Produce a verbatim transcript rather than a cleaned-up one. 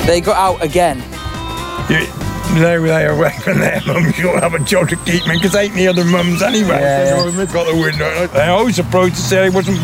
They got out again. You, they were they away from their mums. You don't have a job to keep me because ain't the other mums anyway. Yeah, so yeah. no, they've got the window. They always approached to say I wasn't